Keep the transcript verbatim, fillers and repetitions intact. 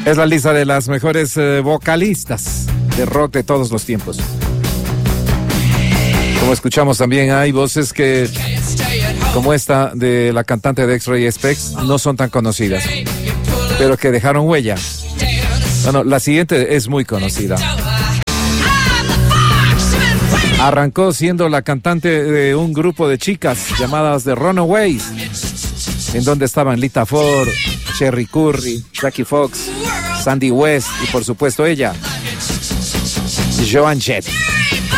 Es la lista de las mejores eh, vocalistas de rock de todos los tiempos. Como escuchamos también, hay voces que, como esta de la cantante de X-Ray Spex, no son tan conocidas, pero que dejaron huella. Bueno, la siguiente es muy conocida. Arrancó siendo la cantante de un grupo de chicas llamadas The Runaways, en donde estaban Lita Ford, Cherry Curry, Jackie Fox, Sandy West y por supuesto ella, Joan Jett.